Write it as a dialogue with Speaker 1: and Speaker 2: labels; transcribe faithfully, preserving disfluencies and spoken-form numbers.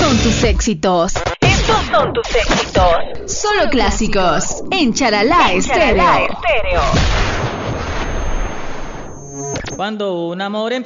Speaker 1: son tus éxitos.
Speaker 2: Estos son tus éxitos.
Speaker 1: Solo clásicos. En Charalá Estéreo.
Speaker 2: Charalá Estéreo.
Speaker 3: Cuando un amor empieza